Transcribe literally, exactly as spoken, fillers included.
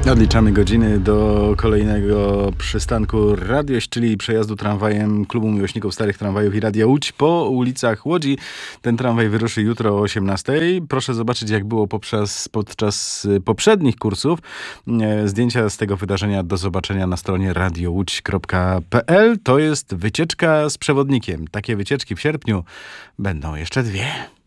Odliczamy godziny do kolejnego przystanku Radiość, czyli przejazdu tramwajem Klubu Miłośników Starych Tramwajów i Radia Łódź po ulicach Łodzi. Ten tramwaj wyruszy jutro o osiemnastej. Proszę zobaczyć, jak było poprzez, podczas poprzednich kursów. Zdjęcia z tego wydarzenia do zobaczenia na stronie radio łódź kropka p l. To jest wycieczka z przewodnikiem. Takie wycieczki w sierpniu będą jeszcze dwie.